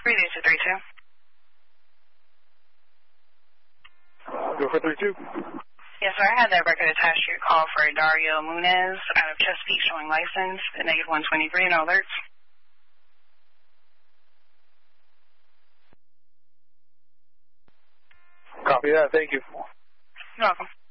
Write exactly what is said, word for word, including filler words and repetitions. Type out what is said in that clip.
three two three two. Go for three two. Yes, sir. I had that record attached to your call for Dario Munez out of Chesapeake showing license at negative one twenty-three, no alerts. Copy that. Thank you. You're welcome.